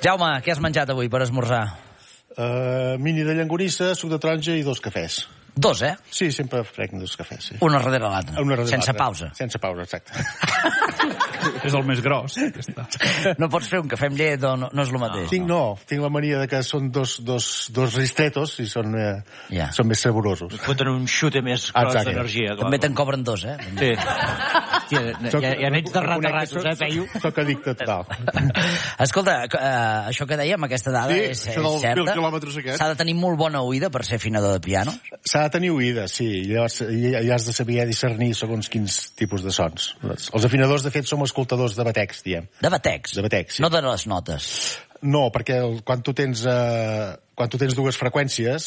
Jaume, què has menjat avui per esmorzar? Mini de llonganissa, suc de taronja i 2 cafès. 2, eh? Sí, sempre frec 2 cafès, sí. Una darrere l'altra. Sense pausa. Sense pausa, exacte. És el més gros. No pots fer un cafè amb llet o no és el mateix? Tinc la mania de que són dos ristretos i són més saborosos. Foten un xute més gros d'energia. També te'n cobren 2, eh? Sí. Ja n'ets de ratos, Peyu? Soc addicte total. Escolta, això que dèiem, aquesta dada és certa? S'ha de tenir molt bona oïda per ser afinador de piano? S'ha de tenir oïda, sí. Llavors ja has de saber discernir segons quins tipus de sons. Els afinadors, de fet, som escoltadors de batecs, diem. De batecs? De batecs, sí. No de les notes? No, perquè quan tu tens dues freqüències,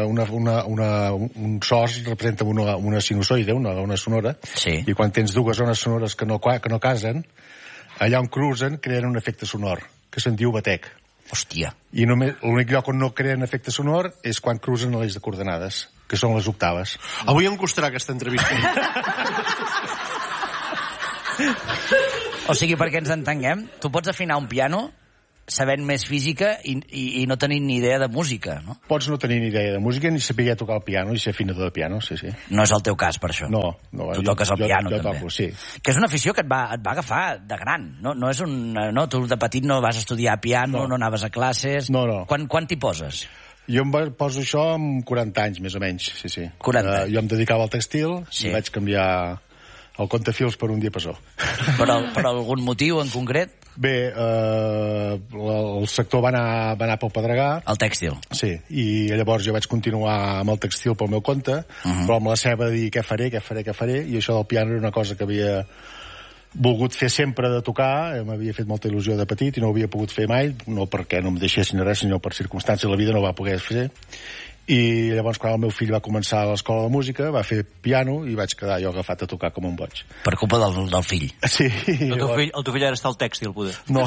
un so representa una sinusoide, una ona sonora, sí. I quan tens dues ones sonores que no casen, allà on cruzen creen un efecte sonor, que se'n diu batec. Hòstia. I l'únic lloc on no creen efecte sonor és quan cruzen l'eix de coordenades, que són les octaves. Avui em costarà aquesta entrevista. O sigui, perquè ens entenguem, tu pots afinar un piano sabent més física i no tenint ni idea de música, no? Pots no tenir ni idea de música ni saber tocar el piano i ser afinador de piano, sí. No és el teu cas, per això? No. Tu toques el piano, jo també. Toco, sí. Que és una afició que et va agafar de gran, no és un... No, tu de petit no vas estudiar piano, no anaves a classes... No. Quan t'hi poses? Jo em poso això amb 40 anys, més o menys, sí. 40 anys. Jo em dedicava al textil i vaig canviar el comptafils per un diapasó. Per algun motiu en concret? Bé, el sector va anar pel pedregar. El tèxtil. Sí, i llavors jo vaig continuar amb el tèxtil pel meu compte, però amb la ceba de dir què faré, i això del piano era una cosa que havia volgut fer sempre de tocar, m'havia fet molta il·lusió de petit i no ho havia pogut fer mai, no perquè no em deixessin res, sinó per circumstàncies de la vida no va poder fer. I llavors quan el meu fill va començar a l'escola de música va fer piano i vaig quedar jo agafat a tocar com un boig. Per culpa del fill? Sí. El teu fill ara està al tèxtil, poder. No.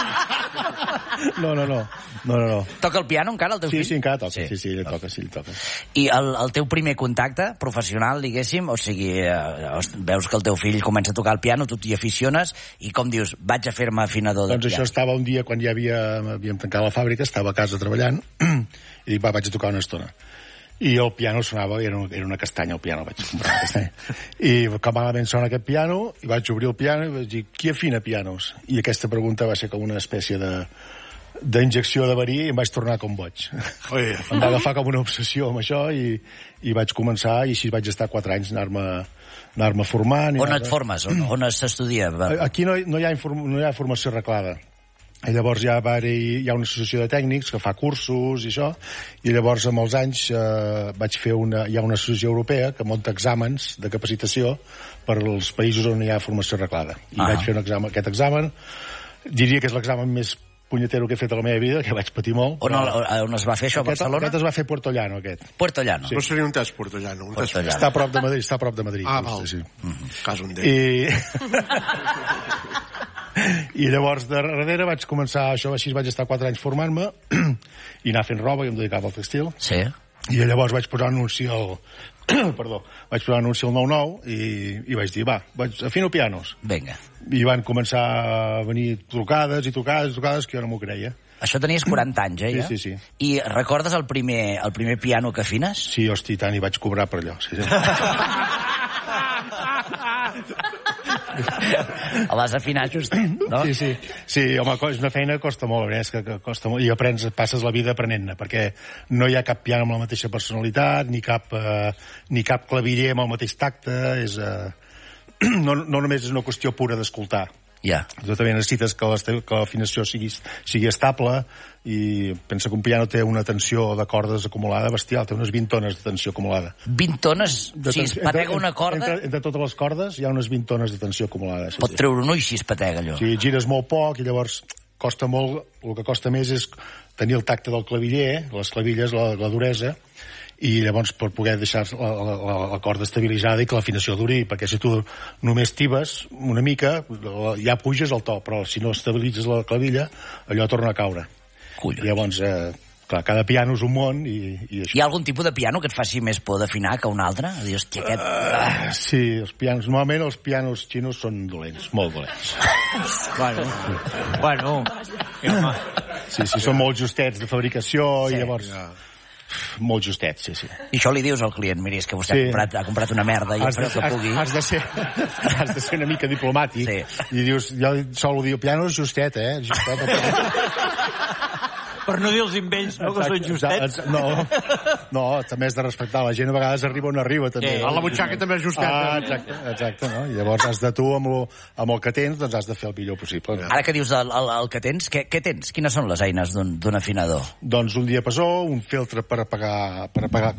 Toca el piano encara, el teu fill? Sí, encara toca. Sí, ell toca. I el teu primer contacte professional, diguéssim, o sigui, veus que el teu fill comença a tocar el piano, tu t'hi aficiones, i com dius, vaig a fer-me afinador de piano? Doncs això estava un dia quan ja havíem tancat la fàbrica, estava a casa treballant, i dic, vaig a tocar una estona. I el piano sonava, era una castanya el piano, vaig comprar una castanya. I com malament sona aquest piano, i vaig obrir el piano i vaig dir, qui afina pianos? I aquesta pregunta va ser com una espècie d'injecció de verí i em vaig tornar com boig. Em va agafar com una obsessió amb això i vaig començar, i així vaig estar 4 anys anar-me formant. On et formes? On s'estudia? Aquí no hi ha formació reglada. I llavors hi ha una associació de tècnics que fa cursos i això, i llavors amb els anys vaig fer hi ha una associació europea que munta exàmens de capacitació per als països on hi ha formació reglada. I vaig fer aquest examen, diria que és l'examen més punyetero que he fet a la meva vida, que vaig patir molt. On es va fer això, a Barcelona? Aquest es va fer a Puerto Llano, aquest. Puerto Llano. Sí. No seria un test Puerto Llano. Està a prop de Madrid. Ah, val. Sí. Cas un d'ell. I llavors darrere vaig començar això, així vaig estar 4 anys formant-me i anar fent roba, jo em dedicava al textil. Sí. I llavors vaig posar anunci al 9-9 i vaig dir, afino pianos. Vinga. I van començar a venir trucades que jo no m'ho creia. Això tenies 40 anys, ja? Sí. I recordes el primer piano que afines? Sí, hosti, tant, i vaig cobrar per allò. Sí. El vas afinar justet, no? Sí, home, és una feina que costa molt, és que costa molt, i passes la vida aprenent-ne, perquè no hi ha cap piano amb la mateixa personalitat, ni cap claviller amb el mateix tacte, no només és una qüestió pura d'escoltar. Ja. Tu també necessites que l'afinació sigui estable, i pensa que un piano té una tensió de cordes acumulada bestial, té unes 20 tones de tensió acumulada. 20 tones? Si es patega una corda... Entre totes les cordes hi ha unes 20 tones de tensió acumulada. Pot treure un ull si es patega, allò. Sí, gires molt poc i llavors costa molt, el que costa més és tenir el tacte del claviller, les clavilles, la duresa, i llavors per poder deixar la corda estabilitzada i que l'afinació duri, perquè si tu només tibes una mica ja puges el to, però si no estabilitzes la clavilla allò torna a caure. Collons. Llavors, clar, cada piano és un món i això. Hi ha algun tipus de piano que et faci més por d'afinar que un altre? A dir, hòstia, aquest... Sí, normalment els pianos xinos són dolents, molt dolents. Bueno. Sí, són molt justets de fabricació i llavors... Molt justets, sí. I això li dius al client, miri, és que vostè ha comprat una merda i espero que pugui... Has de ser una mica diplomàtic i dius, jo solo diu, piano és justet, justet. Per no dir els invents, no, que són justets. No, també has de respectar. La gent a vegades arriba on arriba, també. A la butxaca també és justet. Exacte, no? I llavors has de tu, amb el que tens, doncs has de fer el millor possible. Ara que dius el que tens, què tens? Quines són les eines d'un afinador? Doncs un diapasó, un filtre per apagar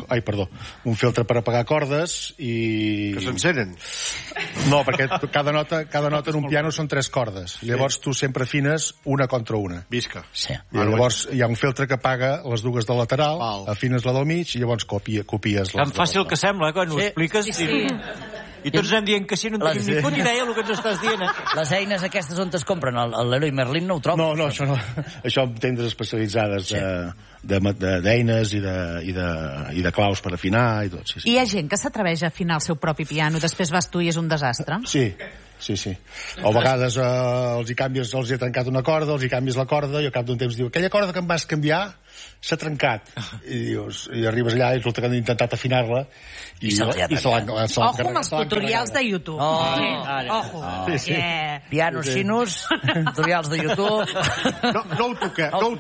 cordes i... Que s'encenen. No, perquè cada nota en un piano són 3 cordes. Llavors tu sempre afines una contra una. Visca. Sí. I llavors hi ha un filtre que apaga les dues del lateral, afines la del mig i llavors copies les... Tan fàcil que sembla, quan ho expliques. I tots anem dient que sí, no en tenim ni puta idea el que ens estàs dient. Les eines aquestes on es compren? L'Leroy Merlin no ho trobo? No, això no. Això en tendes especialitzades d'eines i de claus per afinar i tot. Sí. Hi ha gent que s'atreveix a afinar el seu propi piano, després vas tu i és un desastre? Sí. O a vegades els he trencat una corda, els hi canvies la corda i al cap d'un temps diu, aquella corda que em vas canviar s'ha trencat. I arribes allà i resulta que han intentat afinar-la i se l'han... Ojo amb els tutorials de YouTube. Ojo. Piano Sinus, tutorials de YouTube. No ho toqueu.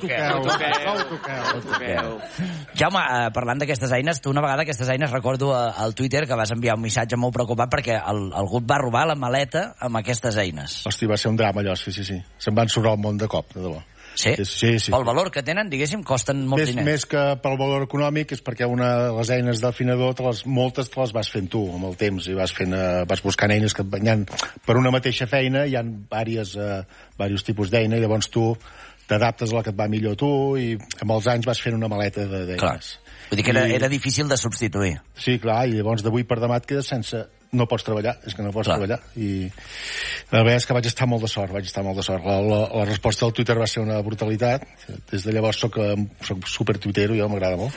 Jaume, parlant d'aquestes eines, tu una vegada aquestes eines recordo al Twitter que vas enviar un missatge molt preocupat perquè algú et va robar la maleta amb aquestes eines. Hosti, va ser un drama allò, sí. Se'n van sobrar un món de cop, de debò. Sí? Pel valor que tenen, diguéssim, costen molts diners. Més que pel valor econòmic és perquè les eines d'afinador moltes te les vas fent tu amb el temps i vas buscant eines que hi ha per una mateixa feina, hi ha diversos tipus d'eina i llavors tu t'adaptes a la que et va millor tu i amb els anys vas fent una maleta d'eines. Clar. Vull dir que era difícil de substituir. Sí, clar, i llavors d'avui per demà et quedes sense... No pots treballar, és que no pots treballar. I la veritat és que vaig estar molt de sort. La resposta del Twitter va ser una brutalitat. Des de llavors soc super tuitero, jo m'agrada molt.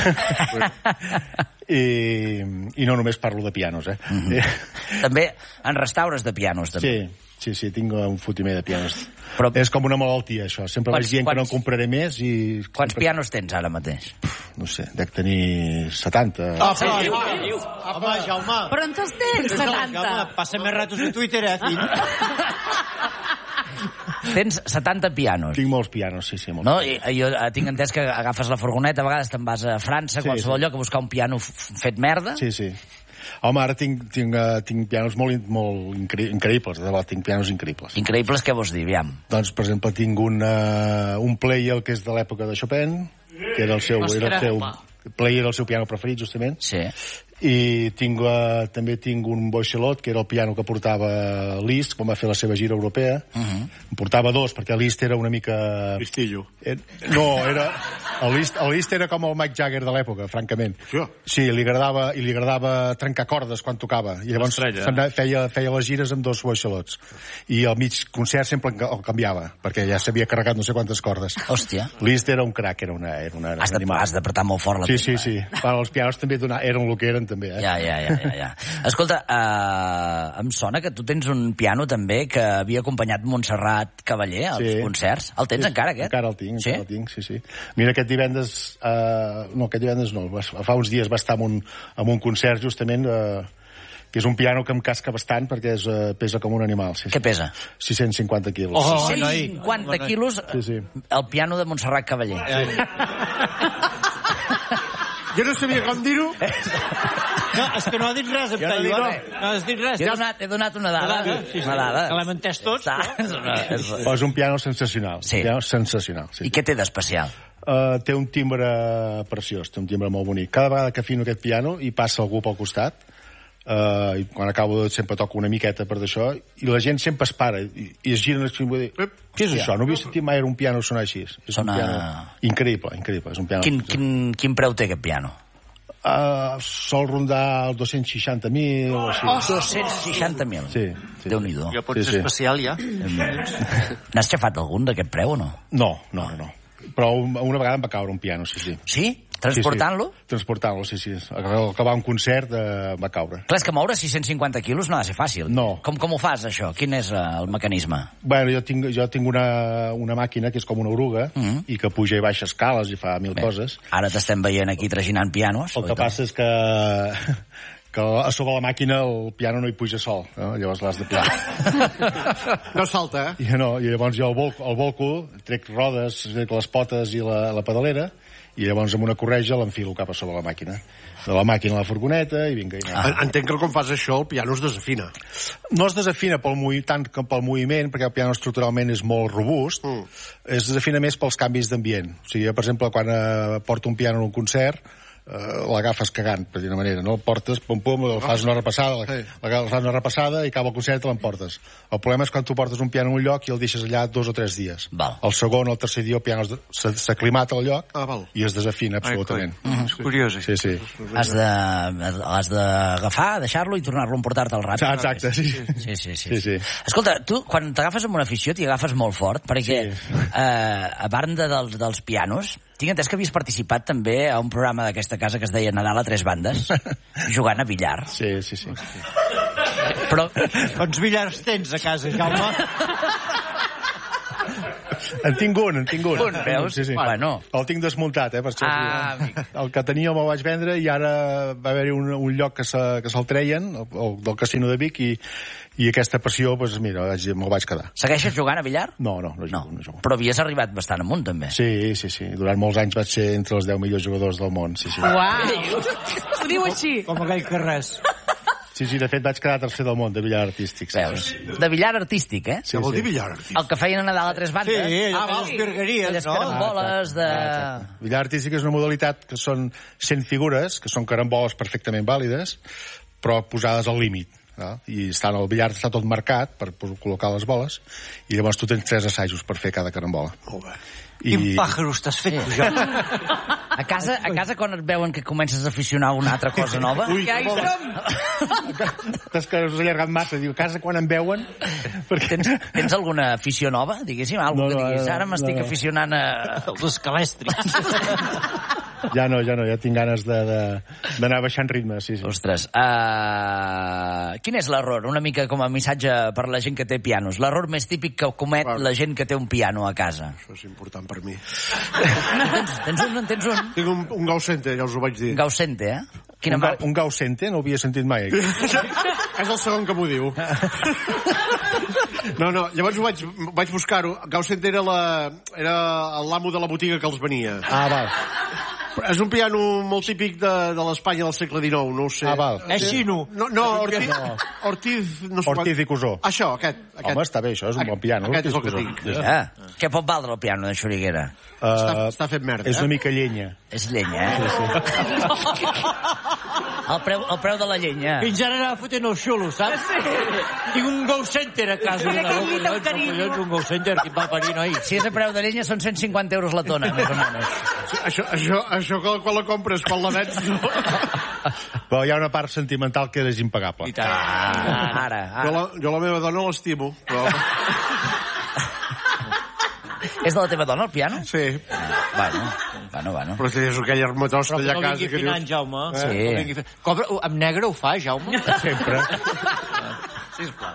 I no només parlo de pianos, També en restaures de pianos, també. Sí, tinc un fotimer de pianos. Però és com una malaltia, això. Sempre vaig dient que no en compraré més i... Quants pianos tens ara mateix? No sé, dec tenir 70. Home, Jaume. Però on els tens, 70? Passa més ratos a Twitter, fill. Tens 70 pianos. Tinc molts pianos, sí, molts. No? Jo tinc entès que agafes la furgoneta, a vegades te'n vas a França, qualsevol lloc, a buscar un piano fet merda. Sí. Home, ara tinc pianos molt increïbles, de debò, tinc pianos increïbles. Increïbles, què vols dir, aviam? Doncs, per exemple, tinc un player que és de l'època de Chopin, que era el seu player, el seu piano preferit, justament. Sí. I també tinc un Boixelot, que era el piano que portava Liszt quan va fer la seva gira europea. En portava 2, perquè Liszt era una mica... Listillo. No, el Liszt era com el Mick Jagger de l'època, francament. Sí, li agradava trencar cordes quan tocava. I llavors feia les gires amb 2 Boixelots. I al mig concert sempre el canviava, perquè ja s'havia carregat no sé quantes cordes. Hòstia. Liszt era un crac, era un animal. Has d'apretar molt fort la timba. Sí. Els pianos també eren el que eren, també. Ja. Escolta, em sona que tu tens un piano també que havia acompanyat Montserrat Cavaller als concerts. El tens encara, aquest? Encara el tinc, sí. Mira, aquest divendres no, fa uns dies va estar en un concert justament que és un piano que em casca bastant perquè pesa com un animal. Sí. Què pesa? 650 quilos. 650 quilos el piano de Montserrat Cavaller. Jo no sabia com dir-ho. No, és que no ha dit res, no has dit res. He donat una dada. Una dada. Que l'hem entès tots. És un piano sensacional. Sí. I què té d'especial? Té un timbre preciós, té un timbre molt bonic. Cada vegada que afino aquest piano i passa algú pel costat, i quan acabo sempre toco una miqueta per d'això, i la gent sempre es para i es giren i vull dir, què és això? No havia sentit mai un piano sonar així. És un piano increïble. És un piano. Quin preu té aquest piano? Sol rondar els 260.000 o així. 260.000? Sí. Déu-n'hi-do. Ja pot ser especial, ja. N'has xafat algun d'aquest preu o no? No. Però una vegada em va caure un piano, sí. Sí? Transportant-lo? Sí. Transportant-lo, sí. Al acabar un concert va caure. Clar, és que moure 650 quilos no ha de ser fàcil. No. Com ho fas, això? Quin és el mecanisme? Bueno, jo tinc una màquina que és com una oruga i que puja i baixa escales i fa mil coses. Ara t'estem veient aquí traginant pianos. El que passa és que a sobre la màquina el piano no hi puja sol, no? Llavors l'has de pilar. No salta, I llavors jo el volco, trec rodes, trec les potes i la pedalera, i llavors amb una corretja l'enfilo cap a sobre la màquina. De la màquina a la furgoneta i vinga. Entenc que quan fas això el piano es desafina. No es desafina tant com pel moviment, perquè el piano estructuralment és molt robust, es desafina més pels canvis d'ambient. O sigui, jo, per exemple, quan porto un piano en un concert, l'agafes cagant, per dir una manera, no? El portes, pum, el fas una repassada i acaba el concert i te l'emportes. El problema és quan tu portes un piano en un lloc i el deixes allà 2 o 3 dies. El segon o el tercer dia el piano s'aclimata al lloc i es desafina absolutament. És curiós, això. Sí. Has d'agafar, deixar-lo i tornar-lo a emportar-te al ràpid. Exacte, sí. Escolta, tu, quan t'agafes amb una afició, t'hi agafes molt fort, perquè a banda dels pianos, tinc entès que havies participat també a un programa d'aquesta casa que es deia Nadal a 3 bandes, jugant a billar. Sí. Però quants billars tens a casa, Jaume? En tinc un. Veus? Sí. Bueno. El tinc desmuntat, per això. El que tenia me'l vaig vendre i ara va haver-hi un lloc que se'l treien, del casino de Vic, i aquesta passió, doncs mira, me'l vaig quedar. Segueixes jugant a billar? No jugo. Però havies arribat bastant amunt, també. Sí. Durant molts anys vaig ser entre els 10 millors jugadors del món. Sí. Uau! Ho diu així. Com aquell que res. Sí, de fet vaig quedar tercer del món de billar artístic. Veus? De billar artístic, eh? Què vol dir billar artístic? El que feien a Nadal a 3 bandes. Sí, les virgueries, les caramboles de... Billar artístic és una modalitat que són 100 figures, que són caramboles perfectament vàlides, però posades al límit. No? I el billar està tot marcat per col·locar les boles, i llavors tu tens 3 assajos per fer cada carambola. Molt bé. Quin pàjaro estàs fet, Pujol? A casa, quan et veuen que comences a aficionar a una altra cosa nova... Ja hi som! És que us he allargat massa. Diu, a casa quan em veuen... Tens alguna afició nova, diguéssim? Algo que diguis, ara m'estic aficionant a... Els escalèstrics. Ja tinc ganes d'anar baixant ritme, sí. Ostres, quin és l'error? Una mica com a missatge per la gent que té pianos. L'error més típic que comet la gent que té un piano a casa. Això és important per mi. Tens un? Tinc un Gausente, ja us ho vaig dir. Gausente, eh? Un Gausente? No ho havia sentit mai. És el segon que m'ho diu. No, llavors vaig buscar-ho. Gausente era l'amo de la botiga que els venia. Val. És un piano molt típic de l'Espanya del segle XIX, no ho sé. Val. És xino. No, Ortiz... Ortiz i Cusó. Això, aquest. Home, està bé, això és un bon piano. Aquest és el que tinc. Què pot valdre el piano de Xuriguera? Està fet merda, És una mica llenya. És llenya, eh? Sí. El preu de la llenya. Fins ara anava fotent el xulo, saps? Tinc un Go Center a casa. Un Go Center que va parir, noi. Si és a preu de llenya són 150 euros la tona, més o menys. Això quan la compres, quan la vens... Però hi ha una part sentimental que és impagable. I tant. Ara. Jo la meva dona l'estimo, però... És de la teva dona, el piano? Sí. Bueno. Però tens aquella armatosta allà a casa que dius... Finant, Jaume. Sí. Cobra... Amb negre ho fa, Jaume? Sempre. Sisplau.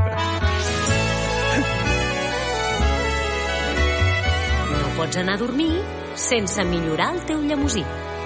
No pots anar a dormir sense millorar el teu llemosí.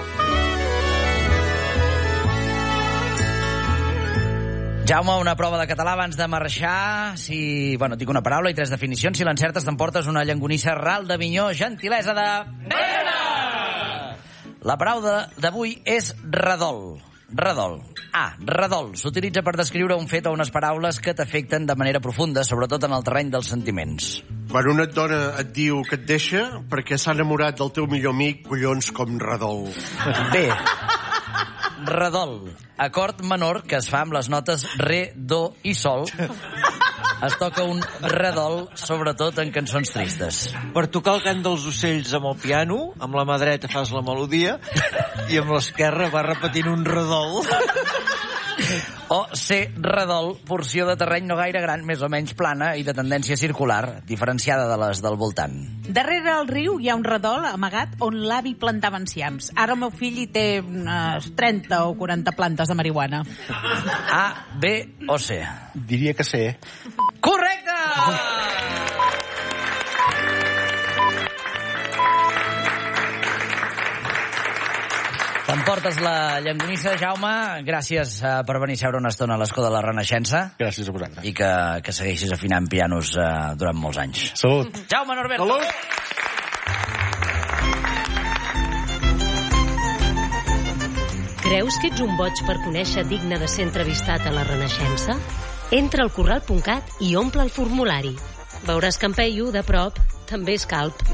Jaume, una prova de català abans de marxar. Dic una paraula i 3 definicions. Si l'encertes t'emportes una llangonissa ral de minyó, gentilesa de... Pere! La paraula d'avui és redol. Redol. Redol. S'utilitza per descriure un fet o unes paraules que t'afecten de manera profunda, sobretot en el terreny dels sentiments. Quan una dona et diu que et deixa perquè s'ha enamorat del teu millor amic, collons com redol. Bé. Redol. Acord menor que es fa amb les notes re, do i sol. Es toca un redol, sobretot en cançons tristes. Per tocar el cant dels ocells amb el piano, amb la mà dreta fas la melodia i amb l'esquerra va repetint un redol. O C, redol, porció de terreny no gaire gran, més o menys plana i de tendència circular, diferenciada de les del voltant. Darrere el riu hi ha un redol amagat on l'avi plantava enciams. Ara el meu fill hi té unes 30 o 40 plantes de marihuana. A, B o C? Diria que sé. Correcte! T'emportes la llonganissa, Jaume. Gràcies per venir a seure una estona a l'escó de la Renaixença. Gràcies a vosaltres. I que segueixis afinant pianos durant molts anys. Salut. Jaume Norberto. Salut. Creus que ets un boig per conèixer digne de ser entrevistat a la Renaixença? Entra al corral.cat i omple el formulari. Veuràs que en Peyu, de prop, també és calp.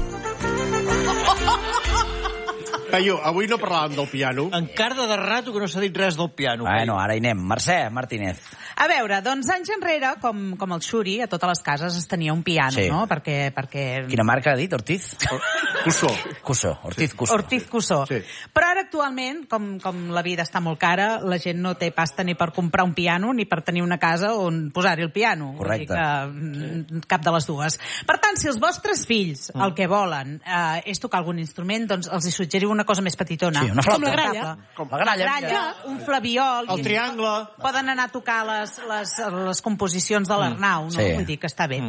Peyu, avui no parlàvem del piano. Encara de rato que no s'ha dit res del piano. Bueno, ara hi anem. Mercè Martínez. A veure, doncs anys enrere, com el Xuri, a totes les cases es tenia un piano, Sí. no? Perquè... Quina marca ha dit, Ortiz? Cussó. Cussó, Ortiz Cussó. Ortiz Cussó. Sí. Però ara actualment, com la vida està molt cara, la gent no té pasta ni per comprar un piano ni per tenir una casa on posar-hi el piano. Correcte. Vull dir que, cap de les dues. Per tant, si els vostres fills el que volen és tocar algun instrument, doncs els hi suggeriu una cosa més petitona. Sí, una flauta. Com la gralla. La gralla. Un flabiol. El triangle. Poden anar a tocar les composicions de l'Arnau, no? Sí. Vull dir que està bé.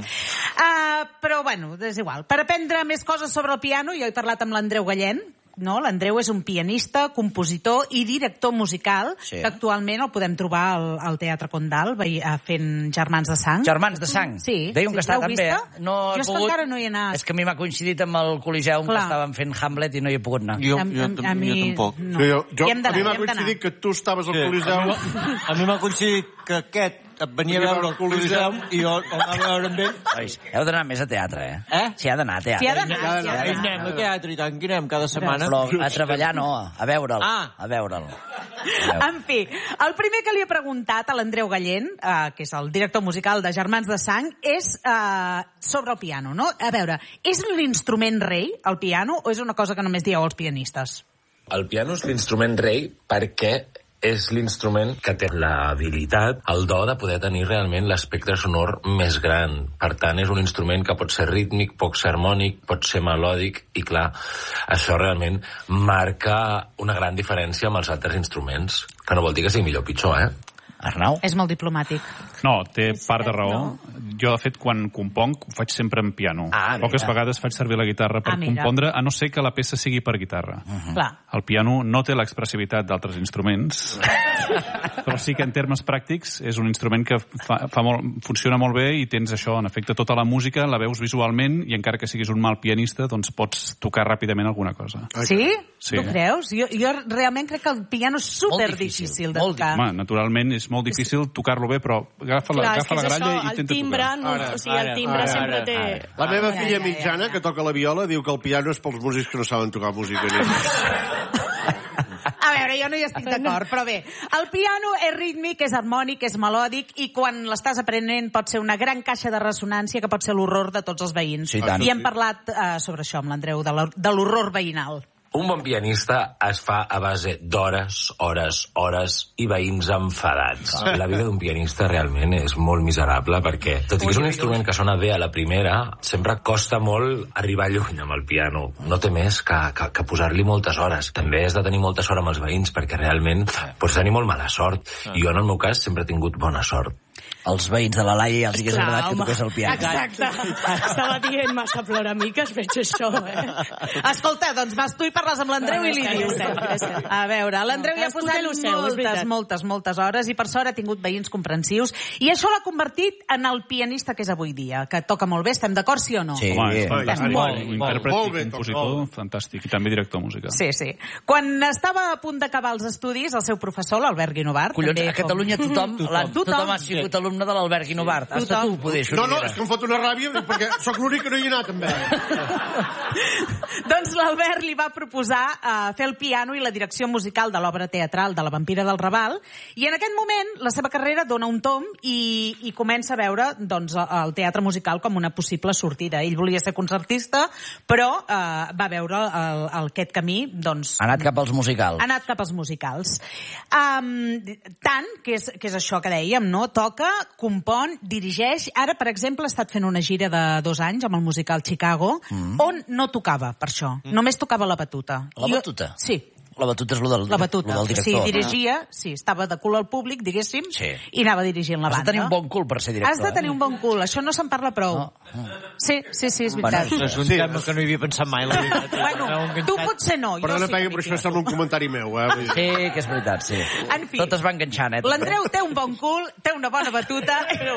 Però, bueno, és igual. Per aprendre més coses sobre el piano, jo he parlat amb l'Andreu Gallén, no? L'Andreu és un pianista, compositor i director musical, Sí. que actualment el podem trobar al Teatre Condal fent Germans de Sang. Germans de Sang. Sí. Dèiem que està l'heu també. vista? No he Jo és que pogut... encara no hi he anat. És que a mi m'ha coincidit amb el Coliseum que Clar. estaven fent Hamlet i no hi he pogut anar. Jo A mi tampoc. no. Sí, Hi hem d'anar, a mi m'ha hi hem d'anar. coincidit que tu estaves al Sí. Coliseu. A mi m'ha coincidit que aquest et venia a veure el Coliseum i jo el anava a veure amb ell. Nois, heu d'anar més a teatre, eh? S'hi ha d'anar a teatre. S'hi ha d'anar, s'hi ha Hi d'anar. anem a teatre i tant, que anem cada setmana. Però a treballar no, a veure'l. Ah. A veure'l. En fi, el primer que li he preguntat a l'Andreu Gallén, que és el director musical de Germans de Sang, és sobre el piano, no? A veure, és l'instrument rei, el piano, o és una cosa que només dieu els pianistes? El piano és l'instrument rei perquè és l'instrument que té l'habilitat, el do de poder tenir realment l'espectre sonor més gran. Per tant, és un instrument que pot ser rítmic, pot ser harmònic, pot ser melòdic, i clar, això realment marca una gran diferència amb els altres instruments, que no vol dir que sigui millor o pitjor, eh? Arnau? És molt diplomàtic. No, té part de raó. Jo, de fet, quan componc, ho faig sempre en piano. Ah, mira. Poques vegades faig servir la guitarra per mira. compondre, a no ser que la peça sigui per guitarra. Clar. El piano no té l'expressivitat d'altres instruments, però sí que en termes pràctics és un instrument que funciona molt bé i tens això, en efecte, tota la música, la veus visualment i encara que siguis un mal pianista, doncs pots tocar ràpidament alguna cosa. Sí? Sí. Tu creus? Jo realment crec que el piano és superdifícil de molt tocar. Home, naturalment és molt difícil tocar-lo bé, però agafa la gralla i intenta tocar. El timbre sempre té... La meva filla mitjana, que toca la viola, diu que el piano és pels músics que no saben tocar música. A veure, jo no hi estic d'acord, però bé, el piano és rítmic, és harmònic, és melòdic, i quan l'estàs aprenent pot ser una gran caixa de ressonància que pot ser l'horror de tots els veïns. Sí, tant. I hem parlat sobre això amb l'Andreu, de l'horror veïnal. Un bon pianista es fa a base d'hores, hores, hores i veïns enfadats. La vida d'un pianista realment és molt miserable perquè, tot i que és un instrument que sona bé a la primera, sempre costa molt arribar lluny amb el piano. No té més que posar-li moltes hores. També has de tenir molta sort amb els veïns perquè realment pots tenir molt mala sort. I jo, en el meu cas, sempre he tingut bona sort. Els veïns de la Laia els hagués agradat que toqués el piano. Exacte. Estava dient massa ploramiques, veig això, Escolta, doncs vas tu i parles amb l'Andreu i li dius. A veure, l'Andreu hi ha posat moltes hores i per sort ha tingut veïns comprensius i això l'ha convertit en el pianista que és avui dia, que toca molt bé, estem d'acord, sí o no? Sí. Home, és fantàstic. Un intèrpret molt bé, i compositor fantàstic. I també director musical. Sí, sí. Quan estava a punt d'acabar els estudis, el seu professor, l'Albert Guinovart... Collons, a Catalunya tothom ha sigut alumne alumne de l'Albert Guinovart. Has estat tu, poder, No, és que em fot una ràbia, perquè sóc l'únic que no hi ha anat, també. Doncs l'Albert li va proposar fer el piano i la direcció musical de l'obra teatral de La vampira del Raval, i en aquest moment la seva carrera dona un tomb i comença a veure doncs, el teatre musical com una possible sortida. Ell volia ser concertista, però va veure aquest camí... Doncs, ha anat cap als musicals. Ha anat cap als musicals. Tant, que és això que dèiem, no? Toca, compon, dirigeix. Ara, per exemple, ha estat fent una gira de 2 anys amb el musical Chicago, on no tocava, per això. Només tocava la batuta. La batuta? Sí. La batuta és lo del director. Sí, dirigia, sí, estava de cul al públic, diguéssim, i anava dirigint la banda. Has de tenir un bon cul per ser director. Has de tenir un bon cul, això no se'n parla prou. Sí, és veritat. És un tema que no hi havia pensat mai, la veritat. Bueno, tu potser no. Perdona, Peggy, però això sembla un comentari meu, Sí, que és veritat, sí. En fi. Tot es va enganxant, L'Andreu té un bon cul, té una bona batuta.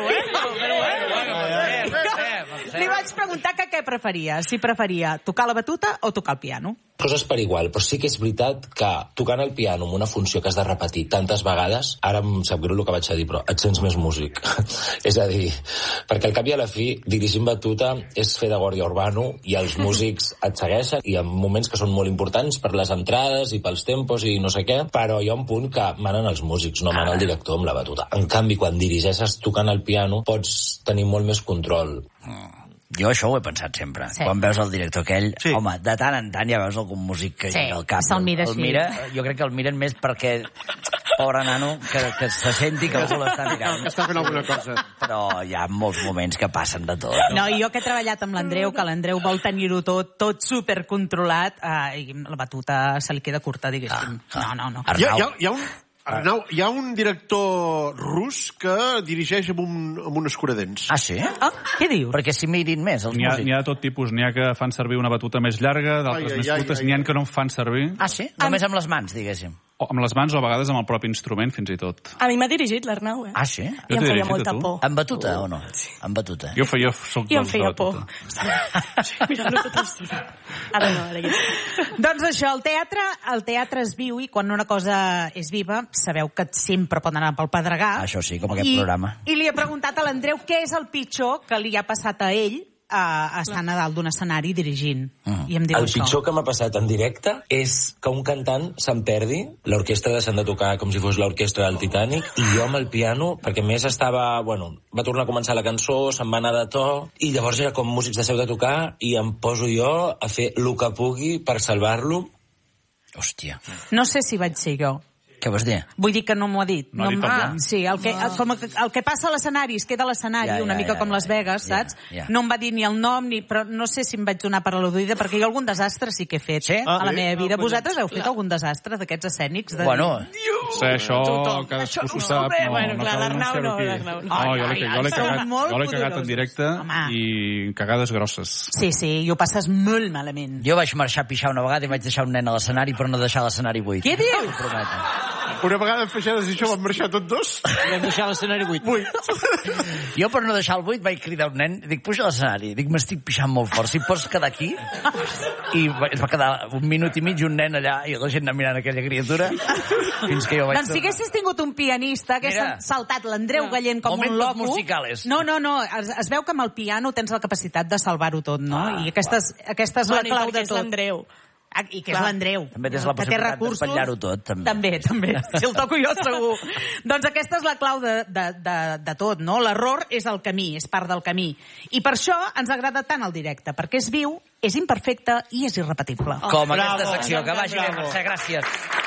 Li vaig preguntar que què preferia, si preferia tocar la batuta o tocar el piano. Coses per igual, però sí que és veritat que tocant el piano amb una funció que has de repetir tantes vegades, ara em sap greu el que vaig a dir, però et sents més músic. És a dir, perquè al cap i a la fi, dirigint batuta és fer de guàrdia urbano i els músics et segueixen i en moments que són molt importants per les entrades i pels tempos i no sé què, però hi ha un punt que manen els músics, no mana el director amb la batuta. En canvi, quan dirigeixes tocant el piano, pots tenir molt més control. Jo això ho he pensat sempre. Sí. Quan veus el director aquell, home, de tant en tant ja veus algun músic que gira al cap. Se'l mira així. Jo crec que el miren més perquè, pobre nano, que se senti que algú l'està mirant. Que està fent alguna cosa. Però hi ha molts moments que passen de tot. No, i jo que he treballat amb l'Andreu, que l'Andreu vol tenir-ho tot supercontrolat, i la batuta se li queda curta, diguéssim. No. Arnau, hi ha un director rus que dirigeix amb un escuradents. Ah, sí? Què dius? Perquè s'hi mirin més, els músics. N'hi ha de tot tipus. N'hi ha que fan servir una batuta més llarga, d'altres més curtes. N'hi ha que no en fan servir. Ah, sí? Només amb les mans, diguéssim. O amb les mans o a vegades amb el propi instrument, fins i tot. A mi m'ha dirigit l'Arnau, Ah, sí? I em feia molta por. Amb batuta o no? Amb batuta. Jo soc I em feia por. Mirant-lo tot l'estona. Ara no, ara ja. Doncs això, el teatre es viu i quan una cosa és viva, sabeu que sempre pot anar pel pedregar. Això sí, com aquest programa. I li he preguntat a l'Andreu què és el pitjor que li ha passat a ell a estar a dalt d'un escenari dirigint. I em diu el això. Pitjor que m'ha passat en directe és que un cantant se'n perdi, l'orquestra s'han de tocar com si fos l'orquestra del Titanic, i jo amb el piano, perquè més estava, va tornar a començar la cançó, se'n va anar de to, i llavors era com músics de seu de tocar, i em poso jo a fer el que pugui per salvar-lo. Hòstia. No sé si vaig ser jo. Què vols dir? Vull dir que no m'ho ha dit. No ha dit tampoc? Sí, el que passa a l'escenari, es queda a l'escenari, una mica com Las Vegas, saps? No em va dir ni el nom, però no sé si em vaig donar per al·ludida, perquè jo algun desastre sí que he fet a la meva vida. Vosaltres heu fet algun desastre d'aquests escènics? Bueno, això cadascú s'ho sap. Bueno, clar, l'Arnau no. Jo l'he cagat en directe i cagades grosses. Sí, i ho passes molt malament. Jo vaig marxar a pixar una vegada i vaig deixar un nen a l'escenari per no deixar l'escenari buit. Què dius? Ho prometo. Una vegada Feixades i això van marxar tots dos. Vam deixar l'escenari buit. Jo, per no deixar el buit, vaig cridar un nen, dic, puja a l'escenari. Dic, m'estic pixant molt fort, si pots quedar aquí? I es va quedar 1 minut i mig un nen allà, i la gent anant mirant aquella criatura, fins que jo vaig... Doncs si haguessis tingut un pianista, hagués saltat l'Andreu Gallent com un loco... Momentos musicales. No, es veu que amb el piano tens la capacitat de salvar-ho tot, no? I aquesta és la clau de tot. l'Andreu. I que és l'Andreu. També tens la possibilitat d'espatllar-ho tot. També. Si el toco jo, segur. Doncs aquesta és la clau de tot, no? L'error és el camí, és part del camí. I per això ens agrada tant el directe, perquè és viu, és imperfecte i és irrepetible. Com aquesta secció, que vagi bé, Mercè, gràcies.